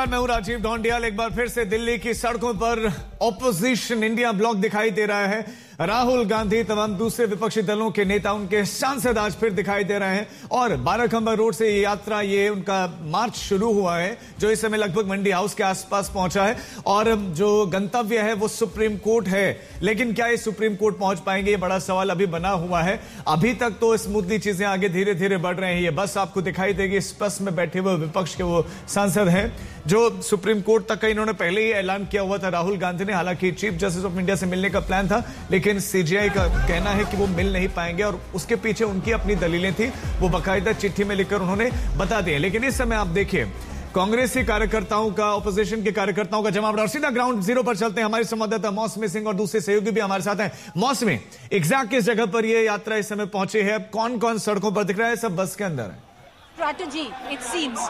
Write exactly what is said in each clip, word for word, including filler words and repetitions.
मैं हूं राजीव ढोंडियाल। एक बार फिर से दिल्ली की सड़कों पर ऑपोजिशन इंडिया ब्लॉक दिखाई दे रहा है। राहुल गांधी तमाम दूसरे विपक्षी दलों के नेता, उनके सांसद आज फिर दिखाई दे रहे हैं और बाराखंबा रोड से ये यात्रा, ये उनका मार्च शुरू हुआ है जो इस समय लगभग मंडी हाउस के आसपास पहुंचा है और जो गंतव्य है वो सुप्रीम कोर्ट है। लेकिन क्या ये सुप्रीम कोर्ट पहुंच पाएंगे, ये बड़ा सवाल अभी बना हुआ है। अभी तक तो स्मूथली चीजें आगे धीरे धीरे बढ़ रहे हैं। ये बस आपको दिखाई देगी, इस बस में बैठे हुए विपक्ष के वो सांसद हैं जो सुप्रीम कोर्ट तक का इन्होंने पहले ही ऐलान किया हुआ था राहुल गांधी ने। हालांकि चीफ जस्टिस ऑफ इंडिया से मिलने का प्लान था, लेकिन सीजीआई का कहना है कि वो मिल नहीं पाएंगे और उसके पीछे उनकी अपनी दलीलें थी, वो बाकायदा चिट्ठी में लिखकर उन्होंने बता दी। लेकिन इस समय आप देखिए कांग्रेस के कार्यकर्ताओं का, ऑपोजिशन के कार्यकर्ताओं का जमावड़ा। और सीधा ग्राउंड जीरो पर चलते हैं। हमारे संवाददाता मौसमी सिंह और दूसरे सहयोगी भी हमारे साथ हैं। मौसमी, एग्जैक्ट किस जगह पर यह यात्रा इस समय पहुंची है? कौन कौन सड़कों पर दिख रहा है? सब बस के अंदर है। Strategy it seems.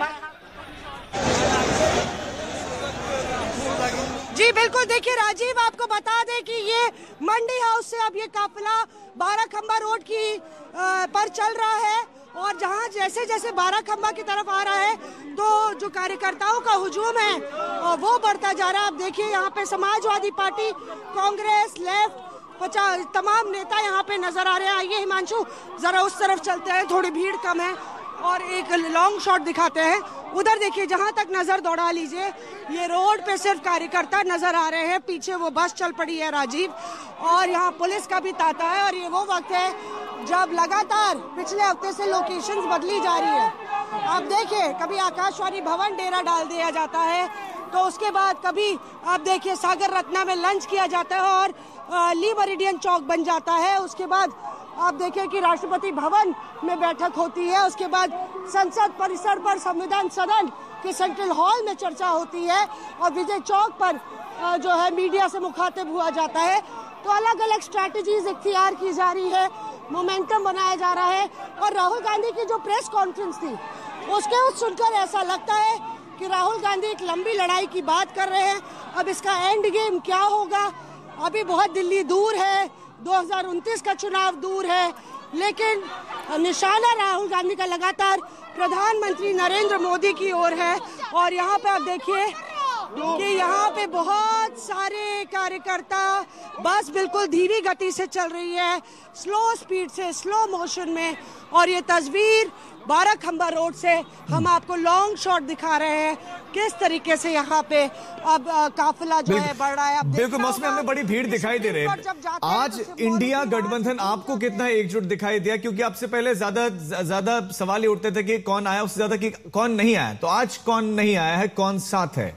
जी बिल्कुल, देखिए राजीव, आपको बता दें कि ये मंडी हाउस से अब ये काफिला बाराखंबा रोड की आ, पर चल रहा है और जहां जैसे जैसे बाराखंबा की तरफ आ रहा है तो जो कार्यकर्ताओं का हुजूम है वो बढ़ता जा रहा है। आप देखिए यहाँ पे समाजवादी पार्टी, कांग्रेस, लेफ्ट, पचास तमाम नेता यहाँ पे नजर आ रहे हैं। आइए हिमांशु, जरा उस तरफ चलते हैं, थोड़ी भीड़ कम है और एक लॉन्ग शॉट दिखाते हैं। उधर देखिए, जहां तक नजर दौड़ा लीजिए, ये रोड पे सिर्फ कार्यकर्ता नजर आ रहे हैं। पीछे वो बस चल पड़ी है राजीव और यहाँ पुलिस का भी तांता है और ये वो वक्त है जब लगातार पिछले हफ्ते से लोकेशंस बदली जा रही है। आप देखिए, कभी आकाशवाणी भवन डेरा डाल दिया जाता है, तो उसके बाद कभी आप देखिए सागर रत्ना में लंच किया जाता है और ली मेरिडियन चौक बन जाता है। उसके बाद आप देखिए कि राष्ट्रपति भवन में बैठक होती है, उसके बाद संसद परिसर पर संविधान सदन के सेंट्रल हॉल में चर्चा होती है और विजय चौक पर जो है मीडिया से मुखातिब हुआ जाता है। तो अलग अलग स्ट्रैटेजीज इख्तियार की जा रही है, मोमेंटम बनाया जा रहा है। और राहुल गांधी की जो प्रेस कॉन्फ्रेंस थी उसके उस सुनकर ऐसा लगता है कि राहुल गांधी एक लंबी लड़ाई की बात कर रहे हैं। अब इसका एंड गेम क्या होगा, अभी बहुत दिल्ली दूर है, दो हज़ार उनतीस का चुनाव दूर है, लेकिन निशाना राहुल गांधी का लगातार प्रधानमंत्री नरेंद्र मोदी की ओर है। और यहाँ पे आप देखिए कि यहाँ पे बहुत सारे कार्यकर्ता, बस बिल्कुल धीमी गति से चल रही है, स्लो स्पीड से, स्लो मोशन में। और ये तस्वीर बाराखंबा रोड से हम आपको लॉन्ग शॉट दिखा रहे हैं, किस तरीके से यहाँ पे अब काफिला जो है बढ़ रहा है। बिल्कुल मौसम, हमें बड़ी भीड़ दिखाई दे रही है। आज इंडिया गठबंधन आपको कितना एकजुट दिखाई दिया? क्योंकि आपसे पहले ज्यादा ज्यादा सवाल ये उठते थे कि कौन आया, उससे ज्यादा कि कौन नहीं आया। तो आज कौन नहीं आया है, कौन साथ है?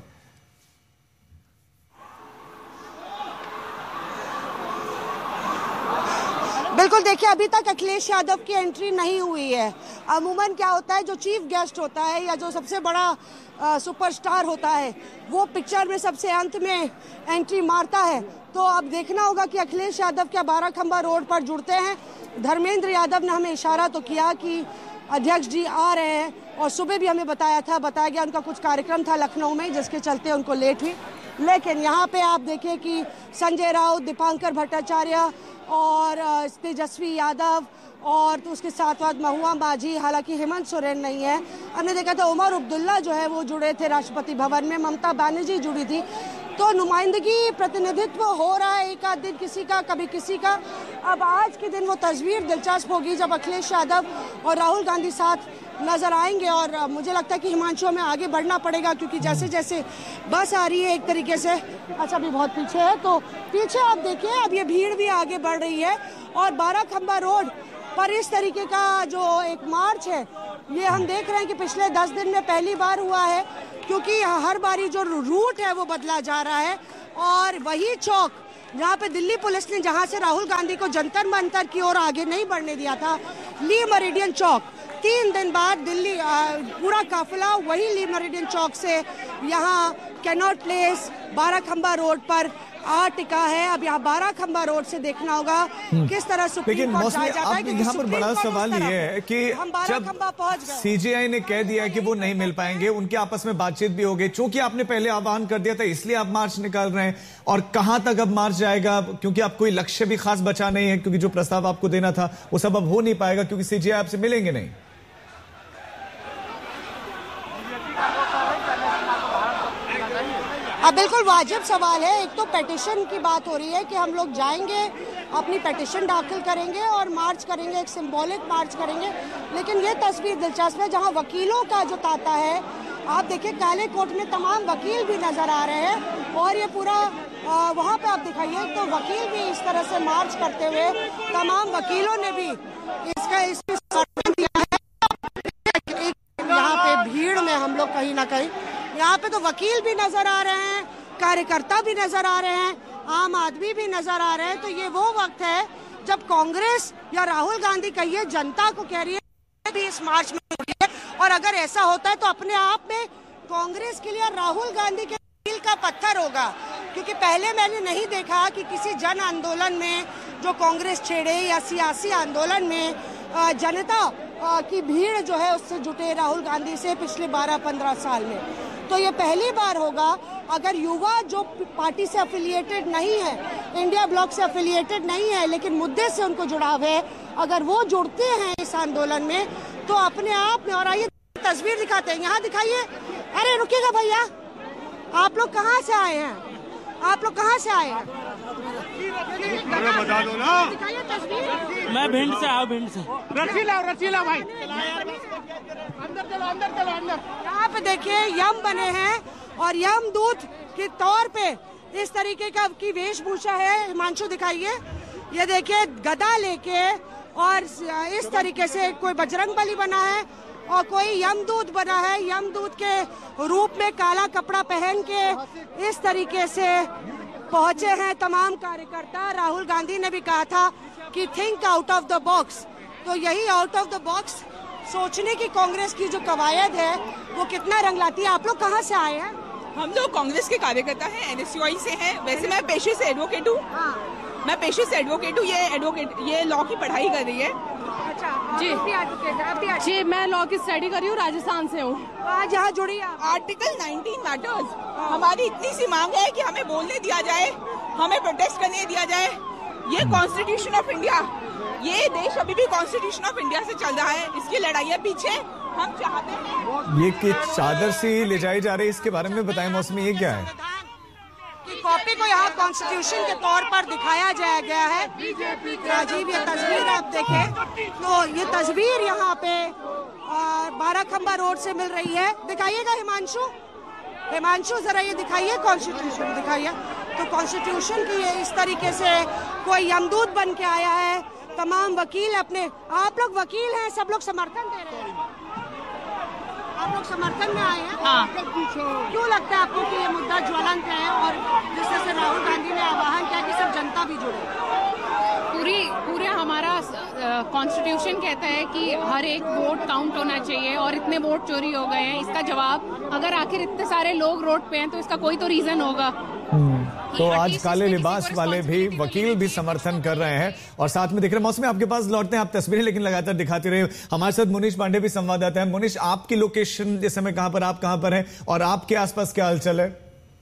बिल्कुल, देखिए अभी तक अखिलेश यादव की एंट्री नहीं हुई है। अमूमन क्या होता है, जो चीफ गेस्ट होता है या जो सबसे बड़ा आ, सुपरस्टार होता है वो पिक्चर में सबसे अंत में एंट्री मारता है। तो अब देखना होगा कि अखिलेश यादव क्या बाराखंबा रोड पर जुड़ते हैं। धर्मेंद्र यादव ने हमें इशारा तो किया कि अध्यक्ष जी आ रहे हैं और सुबह भी हमें बताया था बताया गया उनका कुछ कार्यक्रम था लखनऊ में जिसके चलते उनको लेट हुई। लेकिन यहाँ पे आप देखिए कि संजय राउत, दीपांकर भट्टाचार्य और तेजस्वी यादव और तो उसके साथ साथ महुआ माझी, हालांकि हेमंत सोरेन नहीं है। हमने देखा था उमर अब्दुल्ला जो है वो जुड़े थे राष्ट्रपति भवन में, ममता बनर्जी जुड़ी थी। तो नुमाइंदगी, प्रतिनिधित्व हो रहा है, एक आध दिन किसी का, कभी किसी का। अब आज के दिन वो तस्वीर दिलचस्प होगी जब अखिलेश यादव और राहुल गांधी साथ नजर आएंगे। और मुझे लगता है कि हिमांशु में आगे बढ़ना पड़ेगा क्योंकि जैसे जैसे बस आ रही है एक तरीके से, अच्छा अभी बहुत पीछे है, तो पीछे आप देखिए अब ये भीड़ भी आगे बढ़ रही है। और बाराखंबा रोड पर इस तरीके का जो एक मार्च है ये हम देख रहे हैं कि पिछले दस दिन में पहली बार हुआ है, क्योंकि हर बारी जो रूट है वो बदला जा रहा है। और वही चौक जहाँ पे दिल्ली पुलिस ने, जहाँ से राहुल गांधी को जंतर मंतर की ओर आगे नहीं बढ़ने दिया था, ली मेरिडियन चौक, तीन दिन बाद दिल्ली पूरा काफिला वही ली मेरिडियन चौक से यहाँ कैनॉट प्लेस, बाराखंबा रोड पर आ टिका है। अब यहाँ बाराखंबा रोड से देखना होगा किस तरह सुप्रीम कोर्ट जाया जाता है। लेकिन यहाँ पर बड़ा सवाल ये है कि जब सीजीआई ने कह दिया कि वो नहीं मिल पाएंगे, उनके आपस में बातचीत भी हो गई, चूंकि आपने पहले आह्वान कर दिया था इसलिए आप मार्च निकाल रहे हैं। और कहां तक अब मार्च जाएगा, क्योंकि आप कोई लक्ष्य भी खास बचा नहीं है, क्योंकि जो प्रस्ताव आपको देना था वो सब अब हो नहीं पाएगा क्योंकि सीजीआई आपसे मिलेंगे नहीं। अब बिल्कुल वाजिब सवाल है। एक तो पेटिशन की बात हो रही है कि हम लोग जाएंगे, अपनी पेटिशन दाखिल करेंगे और मार्च करेंगे, एक सिंबॉलिक मार्च करेंगे। लेकिन ये तस्वीर दिलचस्प है जहां वकीलों का जो तांता है, आप देखिए काले कोट में तमाम वकील भी नजर आ रहे हैं और ये पूरा वहाँ पे आप दिखाइए तो वकील भी इस तरह से मार्च करते हुए, तमाम वकीलों ने भी इसका इसमें समर्थन दिया है। यहाँ पे भीड़ में हम लोग कहीं ना कहीं, यहाँ पे तो वकील भी नजर आ रहे हैं, कार्यकर्ता भी नजर आ रहे हैं, आम आदमी भी नजर आ रहे हैं। तो ये वो वक्त है जब कांग्रेस या राहुल गांधी कहिए जनता को कह रही है भी इस मार्च में जुड़िए। और अगर ऐसा होता है तो अपने आप में कांग्रेस के लिए राहुल गांधी के दिल का पत्थर होगा, क्योंकि पहले मैंने नहीं देखा कि किसी जन आंदोलन में जो कांग्रेस छेड़े या सियासी आंदोलन में जनता की भीड़ जो है उससे जुटे राहुल गांधी से पिछले बारह पंद्रह साल में। तो ये पहली बार होगा अगर युवा जो पार्टी से एफिलिएटेड नहीं है, इंडिया ब्लॉक से एफिलिएटेड नहीं है, लेकिन मुद्दे से उनको जुड़ाव है, अगर वो जुड़ते हैं इस आंदोलन में तो अपने आप में। और आइए तस्वीर दिखाते हैं, यहाँ दिखाइए। अरे रुकिएगा भैया, आप लोग कहाँ से आए हैं? आप लोग कहाँ से आए हैं? बता दो ना। दिखाइए तस्वीर। मैं भिंड से आया, भिंड से। रसीला रसीला भाई, अंदर चलो अंदर चलो अंदर। यहाँ पे देखिए यम बने हैं और यमदूत के तौर पे इस तरीके का की वेशभूषा है। हिमांशु दिखाइए, ये देखिए गदा लेके और इस तरीके से कोई बजरंग बली बना है और कोई यमदूत बना है। यमदूत के रूप में काला कपड़ा पहन के इस तरीके से पहुंचे हैं तमाम कार्यकर्ता। राहुल गांधी ने भी कहा था कि think out of the box, तो यही आउट ऑफ द बॉक्स सोचने की कांग्रेस की जो कवायद है वो कितना रंग लाती है। आप लोग कहाँ से आए हैं? हम लोग कांग्रेस के कार्यकर्ता हैं, एनएसयूआई से हैं। वैसे मैं पेशे से एडवोकेट हूँ। हाँ। मैं पेशे से एडवोकेट हूँ। ये एडवोकेट ये लॉ की पढ़ाई कर रही है। अच्छा जी, जी मैं लॉ की स्टडी कर रही हूँ, राजस्थान से हूँ। आज यहाँ जुड़ी आप? Article nineteen matters. हमारी इतनी सी मांग है कि हमें बोलने दिया जाए, हमें प्रोटेस्ट करने दिया जाए। ये कॉन्स्टिट्यूशन ऑफ इंडिया, ये देश अभी भी कॉन्स्टिट्यूशन ऑफ इंडिया से चल रहा है, इसकी लड़ाइयाँ पीछे हम चाहते हैं। ये कि चादर से ले जाई जा रही है, इसके बारे में बताएं मौसमी, ये क्या है? कि कॉपी को यहाँ कॉन्स्टिट्यूशन के तौर पर दिखाया जाया गया है। राजीव, ये तस्वीर आप देखें तो ये तस्वीर यहाँ पे बारह खंबा रोड से मिल रही है। दिखाइएगा हिमांशु, हिमांशु जरा ये दिखाइए, कॉन्स्टिट्यूशन दिखाइए। तो कॉन्स्टिट्यूशन की ये इस तरीके से कोई यमदूत बन के आया है। तमाम वकील अपने, आप लोग वकील हैं, सब लोग समर्थन दे रहे हैं, आप लोग समर्थन में आए हैं। हाँ। क्यों लगता है आपको कि ये मुद्दा ज्वलंत है और जिस तरह से राहुल गांधी ने आह्वान किया कि सब जनता भी जुड़े? पूरी पूरे हमारा कॉन्स्टिट्यूशन कहता है कि हर एक वोट काउंट होना चाहिए और इतने वोट चोरी हो गए हैं। इसका जवाब, अगर आखिर इतने सारे लोग रोड पे हैं तो इसका कोई तो रीजन होगा। तो आज काले लिबास वाले भी, वकील भी समर्थन कर रहे हैं। और साथ में देख रहे हैं मौसम, आपके पास लौटते हैं आप तस्वीरें लेकिन लगातार दिखाते रहे। हमारे साथ मुनीश पांडे भी संवाददाता है। मुनीश, आपकी लोकेशन इस समय कहां पर, आप कहां पर हैं और आपके आसपास क्या हलचल है?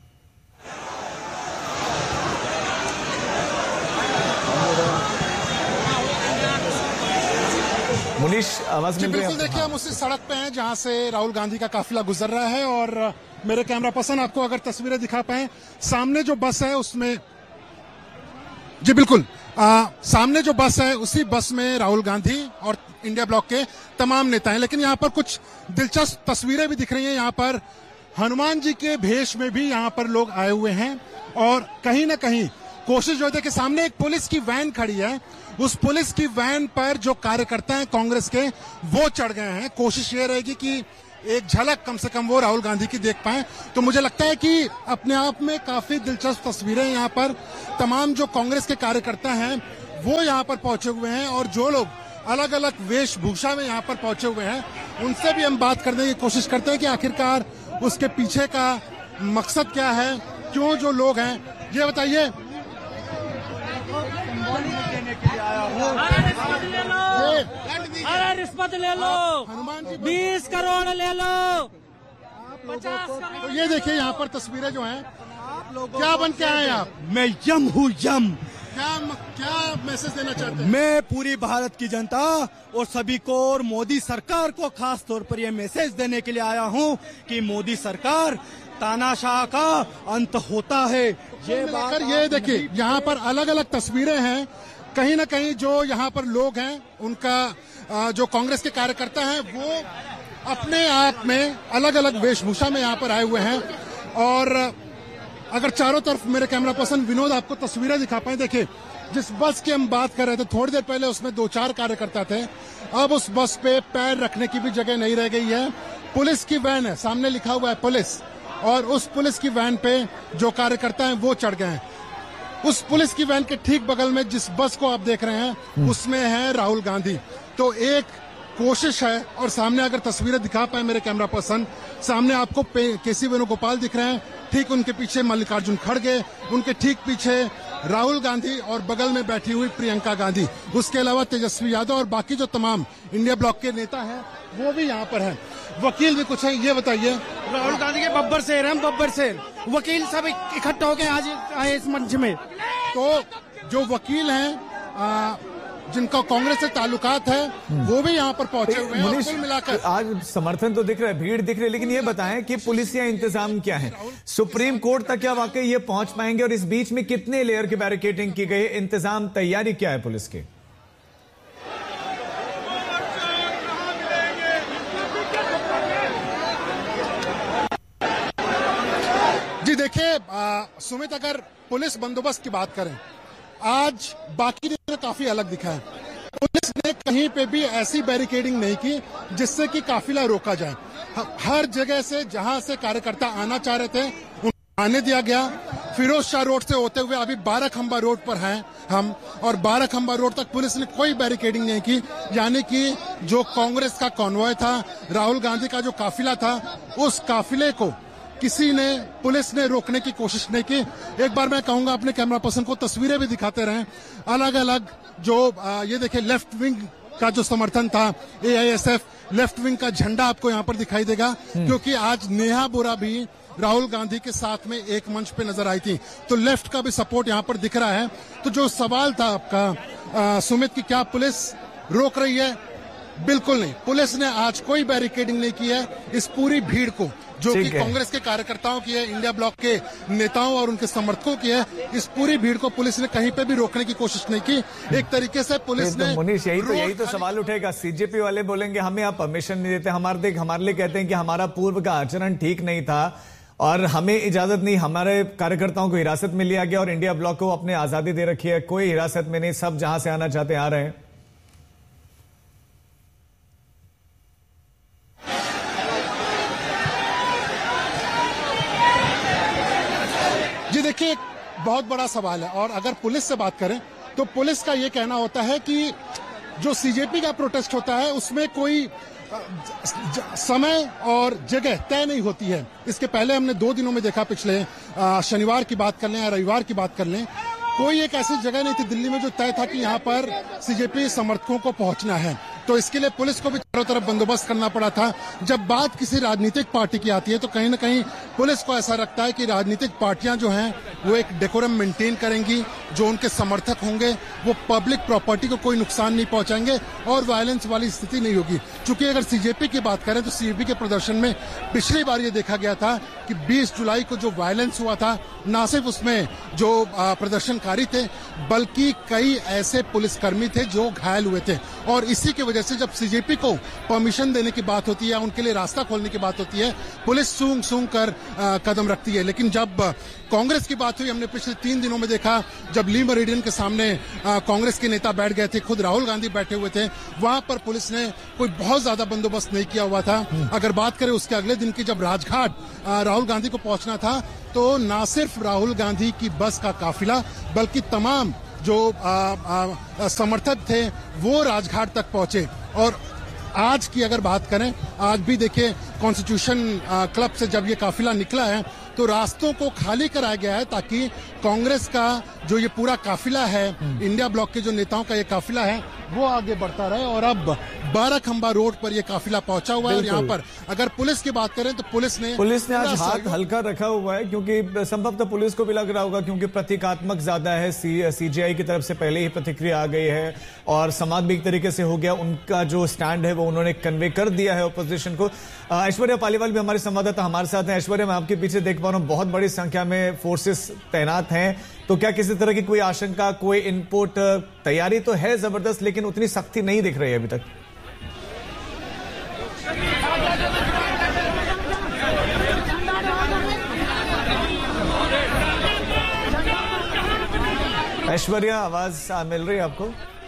मुनीश, आवाज मिल रही है? बिल्कुल, देखिए हम उसी सड़क पे हैं जहां से राहुल गांधी का काफिला गुजर रहा है और मेरे कैमरा पर्सन आपको अगर तस्वीरें दिखा पाए, सामने जो बस है उसमें, जी बिल्कुल, आ, सामने जो बस है उसी बस में राहुल गांधी और इंडिया ब्लॉक के तमाम नेता हैं। लेकिन यहाँ पर कुछ दिलचस्प तस्वीरें भी दिख रही हैं। यहाँ पर हनुमान जी के भेष में भी यहाँ पर लोग आए हुए हैं और कहीं ना कहीं कोशिश जो है कि सामने एक पुलिस की वैन खड़ी है, उस पुलिस की वैन पर जो कार्यकर्ता हैं कांग्रेस के वो चढ़ गए हैं। कोशिश ये रहेगी कि एक झलक कम से कम वो राहुल गांधी की देख पाएं। तो मुझे लगता है कि अपने आप में काफी दिलचस्प तस्वीरें यहाँ पर तमाम जो कांग्रेस के कार्यकर्ता हैं वो यहाँ पर पहुंचे हुए हैं और जो लोग अलग अलग वेशभूषा में यहाँ पर पहुंचे हुए हैं उनसे भी हम बात करने की कोशिश करते हैं कि आखिरकार उसके पीछे का मकसद क्या है, क्यों जो लोग हैं। ये बताइए, अरे रिश्वत ले लो, हनुमान जी बीस करोड़ ले लो, पचास करोड़। तो ये देखिए यहाँ पर तस्वीरें जो हैं, क्या बन के आए आप? मैं यम हूँ, यम। क्या क्या मैसेज देना चाहते हैं? मैं पूरी भारत की जनता और सभी को और मोदी सरकार को खास तौर पर यह मैसेज देने के लिए आया हूँ कि मोदी सरकार तानाशाह का अंत होता है। ये लेकर ये देखिए यहाँ पर अलग अलग तस्वीरें हैं। कहीं ना कहीं जो यहाँ पर लोग हैं उनका जो कांग्रेस के कार्यकर्ता हैं वो अपने आप में अलग अलग वेशभूषा में यहाँ पर आए हुए हैं। और अगर चारों तरफ मेरे कैमरा पर्सन विनोद आपको तस्वीरें दिखा पाए, देखिए जिस बस की हम बात कर रहे थे थोड़ी देर पहले उसमें दो चार कार्यकर्ता थे, अब उस बस पे पैर रखने की भी जगह नहीं रह गई है। पुलिस की वैन है, सामने लिखा हुआ है पुलिस, और उस पुलिस की वैन पे जो कार्यकर्ता हैं वो चढ़ गए हैं। उस पुलिस की वैन के ठीक बगल में जिस बस को आप देख रहे हैं उसमें है राहुल गांधी। तो एक कोशिश है, और सामने अगर तस्वीरें दिखा पाए मेरे कैमरा पर्सन, सामने आपको केसी वेणुगोपाल दिख रहे हैं, ठीक उनके पीछे मल्लिकार्जुन खड़गे, उनके ठीक पीछे राहुल गांधी और बगल में बैठी हुई प्रियंका गांधी, उसके अलावा तेजस्वी यादव और बाकी जो तमाम इंडिया ब्लॉक के नेता हैं वो भी यहाँ पर हैं। वकील भी कुछ है, ये बताइए। राहुल गांधी के बब्बर शेर हैं, बब्बर शेर वकील सब इकट्ठा होकर आज आए इस मंच में। तो जो वकील हैं जिनका कांग्रेस से ताल्लुकात है वो भी यहाँ पर पहुंचे हुए हैं। कुल मिलाकर आज समर्थन तो दिख रहा है, भीड़ दिख रही है, लेकिन ये बताएं कि पुलिस या इंतजाम क्या है, सुप्रीम कोर्ट तक क्या वाकई ये पहुंच पाएंगे, और इस बीच में कितने लेयर की बैरिकेडिंग की गई है, इंतजाम तैयारी क्या है पुलिस की? जी देखिए सुमित, अगर पुलिस बंदोबस्त की बात करें आज बाकी दिन काफी अलग दिखा है। पुलिस ने कहीं पे भी ऐसी बैरिकेडिंग नहीं की जिससे कि काफिला रोका जाए। हर जगह से जहां से कार्यकर्ता आना चाह रहे थे उन्हें आने दिया गया। फिरोज शाह रोड से होते हुए अभी बारह खंबा रोड पर हैं हम, और बारह खंबा रोड तक पुलिस ने कोई बैरिकेडिंग नहीं की, यानी कि जो कांग्रेस का कॉन्वॉय था, राहुल गांधी का जो काफिला था, उस काफिले को किसी ने पुलिस ने रोकने की कोशिश नहीं की। एक बार मैं कहूंगा अपने कैमरा पर्सन को तस्वीरें भी दिखाते रहें। अलग अलग जो आ, ये देखिए लेफ्ट विंग का जो समर्थन था, ए I S F left wing का झंडा आपको यहाँ पर दिखाई देगा, क्योंकि आज नेहा बोरा भी राहुल गांधी के साथ में एक मंच पे नजर आई थी, तो लेफ्ट का भी सपोर्ट यहाँ पर दिख रहा है। तो जो सवाल था आपका आ, सुमित की क्या पुलिस रोक रही है, बिल्कुल नहीं। पुलिस ने आज कोई बैरिकेडिंग नहीं की है। इस पूरी भीड़ को जो कि कांग्रेस के कार्यकर्ताओं की है, इंडिया ब्लॉक के नेताओं और उनके समर्थकों की है, इस पूरी भीड़ को पुलिस ने कहीं पे भी रोकने की कोशिश नहीं की। एक तरीके से पुलिस ने मुनीश यही तो यही तो सवाल उठेगा। सीजेपी वाले बोलेंगे हमें आप परमिशन नहीं देते, हमारे देख हमारे लिए कहते हैं कि हमारा पूर्व का आचरण ठीक नहीं था और हमें इजाजत नहीं, हमारे कार्यकर्ताओं को हिरासत में लिया गया और इंडिया ब्लॉक को अपने आजादी दे रखी है, कोई हिरासत में नहीं, सब जहां से आना चाहते आ रहे हैं। जी देखिए एक बहुत बड़ा सवाल है, और अगर पुलिस से बात करें तो पुलिस का यह कहना होता है कि जो सीजेपी का प्रोटेस्ट होता है उसमें कोई समय और जगह तय नहीं होती है। इसके पहले हमने दो दिनों में देखा, पिछले शनिवार की बात कर लें या रविवार की बात कर लें, कोई एक ऐसी जगह नहीं थी दिल्ली में जो तय था कि यहाँ पर सीजेपी समर्थकों को पहुंचना है। तो इसके लिए पुलिस को भी चारों तरफ बंदोबस्त करना पड़ा था। जब बात किसी राजनीतिक पार्टी की आती है तो कहीं ना कहीं पुलिस को ऐसा लगता है कि राजनीतिक पार्टियां जो हैं वो एक डेकोरम मेंटेन करेंगी, जो उनके समर्थक होंगे वो पब्लिक प्रॉपर्टी को कोई नुकसान नहीं पहुंचाएंगे और वायलेंस वाली स्थिति नहीं होगी। चूंकि अगर सीजेपी की बात करें तो सीजेपी के प्रदर्शन में पिछली बार ये देखा गया था कि बीस जुलाई को जो वायलेंस हुआ था, न सिर्फ उसमें जो प्रदर्शनकारी थे बल्कि कई ऐसे पुलिसकर्मी थे जो घायल हुए थे। और इसी की वजह से जब सीजेपी को परमिशन देने की बात होती है, उनके लिए रास्ता खोलने की बात होती है, पुलिस सूंघ सूंघ कर आ, कदम रखती है। लेकिन जब कांग्रेस की बात हुई, हमने पिछले तीन दिनों में देखा जब ली मेरिडियन के सामने आ, कांग्रेस के नेता बैठ गए थे, खुद राहुल गांधी बैठे हुए थे, वहां पर पुलिस ने कोई बहुत ज्यादा बंदोबस्त नहीं किया हुआ था। अगर बात करें उसके अगले दिन की, जब राजघाट राहुल गांधी को पहुंचना था तो न सिर्फ राहुल गांधी की बस का काफिला बल्कि तमाम जो आ, आ, समर्थक थे वो राजघाट तक पहुंचे। और आज की अगर बात करें, आज भी देखिए कॉन्स्टिट्यूशन क्लब से जब ये काफिला निकला है तो रास्तों को खाली कराया गया है ताकि कांग्रेस का जो ये पूरा काफिला है, इंडिया ब्लॉक के जो नेताओं का ये काफिला है वो आगे बढ़ता रहे। और अब बारह खंबा रोड पर यह काफिला पहुंचा हुआ है। और यहाँ पर अगर पुलिस की बात करें तो पुलिस ने पुलिस ने आज हाथ हल्का रखा हुआ है, क्योंकि संभवतः पुलिस को भी लग रहा होगा, क्योंकि प्रतीकात्मक ज्यादा है। सी सीजीआई की तरफ से पहले ही प्रतिक्रिया आ गई है और समाज भी एक तरीके से हो गया। उनका जो स्टैंड है वो उन्होंने कन्वे कर दिया है ऑपोजिशन को। ऐश्वर्या पालीवाल भी हमारे संवाददाता हमारे साथ हैं। ऐश्वर्या, मैं आपके पीछे देख पा रहा हूँ बहुत बड़ी संख्या में फोर्सेस तैनात हैं, तो क्या किसी तरह की कोई आशंका, कोई इनपुट? तैयारी तो है जबरदस्त, लेकिन उतनी सख्ती नहीं दिख रही है अभी तक। ऐश्वर्या, आवाज मिल रही है आपको?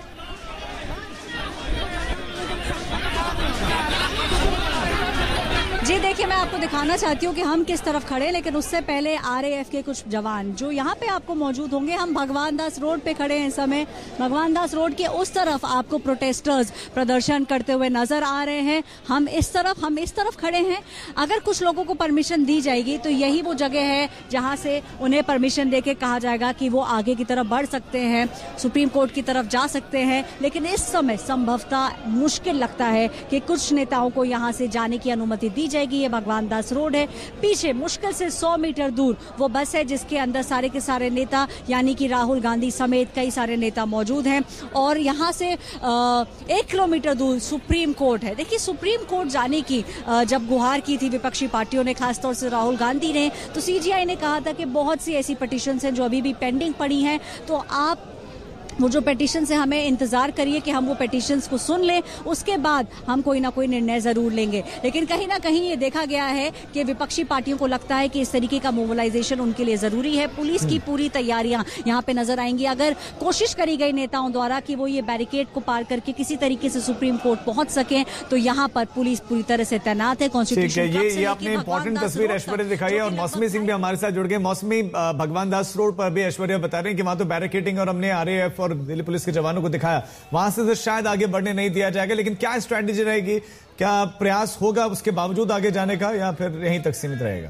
जी देखिए, मैं आपको दिखाना चाहती हूँ कि हम किस तरफ खड़े हैं, लेकिन उससे पहले आरएएफ के कुछ जवान जो यहाँ पे आपको मौजूद होंगे। हम भगवान दास रोड पे खड़े हैं इस समय। भगवान दास रोड के उस तरफ आपको प्रोटेस्टर्स प्रदर्शन करते हुए नजर आ रहे हैं। हम इस तरफ हम इस तरफ खड़े हैं। अगर कुछ लोगों को परमिशन दी जाएगी तो यही वो जगह है जहाँ से उन्हें परमिशन देके कहा जाएगा कि वो आगे की तरफ बढ़ सकते हैं, सुप्रीम कोर्ट की तरफ जा सकते हैं। लेकिन इस समय संभवतः मुश्किल लगता है कि कुछ नेताओं को यहाँ से जाने की अनुमति दी जाएगी। ये भगवान दास रोड है। पीछे मुश्किल से सौ मीटर दूर वो बस है जिसके अंदर सारे के सारे नेता यानी कि राहुल गांधी समेत कई सारे नेता मौजूद हैं। और यहाँ से एक किलोमीटर दूर सुप्रीम कोर्ट है। देखिए, सुप्रीम कोर्ट जाने की जब गुहार की थी विपक्षी पार्टियों ने, खासतौर से राहुल गांधी ने, तो सीजीआई ने कहा था कि बहुत सी ऐसी पिटीशंस हैं जो अभी भी पेंडिंग पड़ी हैं, तो आप वो जो पेटिशन है हमें इंतजार करिए कि हम वो पेटिशंस को सुन लें, उसके बाद हम कोई ना कोई निर्णय जरूर लेंगे। लेकिन कहीं ना कहीं ये देखा गया है कि विपक्षी पार्टियों को लगता है कि इस तरीके का मोबिलाइजेशन उनके लिए जरूरी है। पुलिस की पूरी तैयारियां यहाँ पे नजर आएंगी। अगर कोशिश करी गई नेताओं द्वारा कि वो ये बैरिकेड को पार करके किसी तरीके से सुप्रीम कोर्ट पहुंच सके, तो यहाँ पर पुलिस पूरी तरह से तैनात है। कॉन्स्टिट्यूशन ये, ये आपने इंपॉर्टेंट तस्वीर ऐश्वर्या दिखाई है। और मौसमी सिंह भी हमारे साथ जुड़ गए। मौसमी, भगवान दास रोड पर भी ऐश्वर्या बता रहे हैं कि वहां तो बैरिकेडिंग और हमने आरएएफ और दिल्ली पुलिस के जवानों को दिखाया, वहां से तो शायद आगे बढ़ने नहीं दिया जाएगा। लेकिन क्या स्ट्रैटेजी रहेगी, क्या प्रयास होगा उसके बावजूद आगे जाने का, या फिर यहीं तक सीमित रहेगा?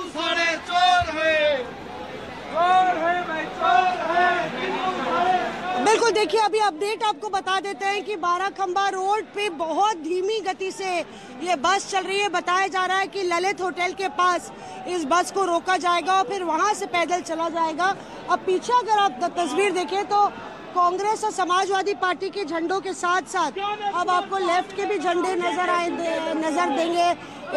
बिल्कुल, देखिए अभी अपडेट आपको बता देते हैं कि बारह खंबा रोड पे बहुत धीमी गति से ये बस चल रही है। बताया जा रहा है कि ललित होटल के पास इस बस को रोका जाएगा और फिर वहां से पैदल चला जाएगा। अब पीछे अगर आप तस्वीर देखें तो कांग्रेस और समाजवादी पार्टी के झंडों के साथ साथ अब आपको लेफ्ट के भी झंडे नजर आए नजर देंगे।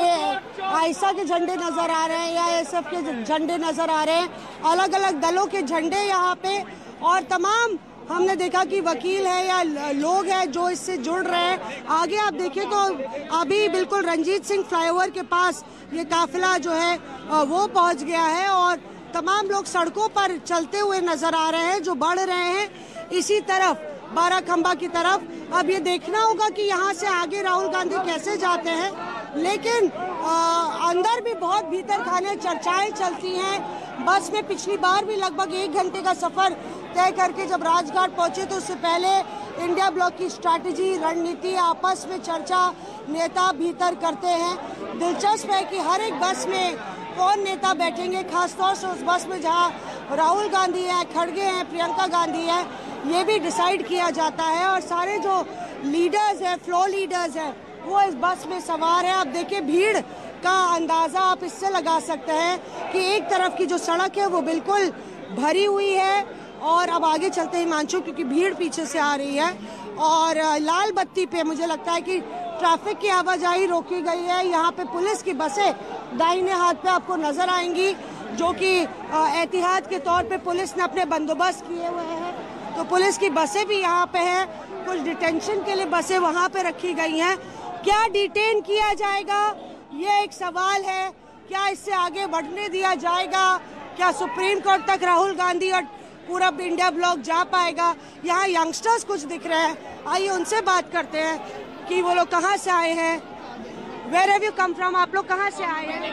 आईसा के झंडे नजर आ रहे हैं या एसएफ के झंडे नजर आ रहे हैं। अलग अलग दलों के झंडे यहाँ पे, और तमाम हमने देखा कि वकील है या लोग हैं जो इससे जुड़ रहे हैं। आगे आप देखिए तो अभी बिल्कुल रंजीत सिंह फ्लाईओवर के पास ये काफिला जो है वो पहुंच गया है और तमाम लोग सड़कों पर चलते हुए नजर आ रहे हैं जो बढ़ रहे हैं इसी तरफ, बारह खंबा की तरफ। अब ये देखना होगा कि यहाँ से आगे राहुल गांधी कैसे जाते हैं। लेकिन आ, अंदर भी बहुत भीतर खाने चर्चाएं चलती हैं। बस में पिछली बार भी लगभग एक घंटे का सफर तय करके जब राजघाट पहुंचे तो उससे पहले इंडिया ब्लॉक की स्ट्रैटेजी, रणनीति, आपस में चर्चा नेता भीतर करते हैं। दिलचस्प है कि हर एक बस में कौन नेता बैठेंगे, खासतौर से उस बस में जहां राहुल गांधी है, खड़गे हैं, प्रियंका गांधी है, ये भी डिसाइड किया जाता है। और सारे जो लीडर्स हैं, फ्लो लीडर्स हैं, वो इस बस में सवार है। आप देखिए भीड़ का अंदाजा आप इससे लगा सकते हैं कि एक तरफ की जो सड़क है वो बिल्कुल भरी हुई है और अब आगे चलते ही हिमांशु, क्योंकि भीड़ पीछे से आ रही है और लाल बत्ती पे मुझे लगता है कि ट्रैफिक की आवाजाही रोकी गई है। यहाँ पे पुलिस की बसें दाहिने हाथ पे आपको नजर आएंगी जो कि एहतियात के तौर पे पुलिस ने अपने बंदोबस्त किए हुए हैं। तो पुलिस की बसें भी यहाँ पे हैं, कुछ डिटेंशन के लिए बसें वहाँ पे रखी गई हैं। क्या डिटेन किया जाएगा ये एक सवाल है। क्या इससे आगे बढ़ने दिया जाएगा? क्या सुप्रीम कोर्ट तक राहुल गांधी और पूरा इंडिया ब्लॉक जा पाएगा? यहाँ यंगस्टर्स कुछ दिख रहे हैं, आइए उनसे बात करते हैं कि वो लोग कहाँ से आए हैं। Where have you come from? आप लोग कहाँ से आए हैं?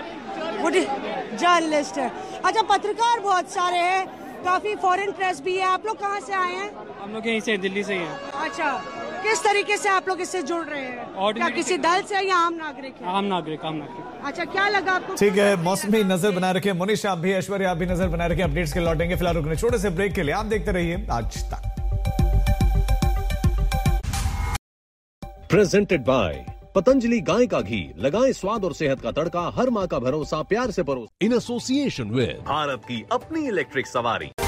जर्नलिस्ट है। अच्छा, पत्रकार बहुत सारे हैं, काफी फॉरेन प्रेस भी है। आप लोग कहाँ से आए हैं? हम लोग यहीं से, दिल्ली से ही हैं। अच्छा, किस तरीके से आप लोग इससे जुड़ रहे हैं? क्या किसी दल से या आम नागरिक है? आम नागरिक, आम नागरिक। अच्छा, क्या लगा आपको? ठीक है, मौसमी नजर बना रखे, मोनिशा आप भी, ऐश्वर्या आप भी नजर बना रखे। अपडेट्स के लौटेंगे, फिलहाल रुकने छोटे से ब्रेक के लिए। आप देखते रहिए आज तक। प्रेजेंटेड बाय पतंजलि गाय का घी, लगाएं स्वाद और सेहत का तड़का, हर माँ का भरोसा, प्यार से परोस। इन एसोसिएशन विद भारत की अपनी इलेक्ट्रिक सवारी।